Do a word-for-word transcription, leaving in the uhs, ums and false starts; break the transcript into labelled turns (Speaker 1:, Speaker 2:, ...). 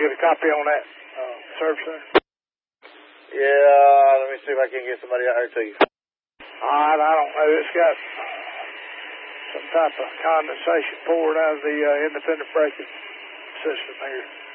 Speaker 1: get a copy on that uh, service center?
Speaker 2: Yeah, let me see if I can get somebody out here to you.
Speaker 1: All right, I don't know. It's got some type of condensation poured out of the uh, independent braking system here.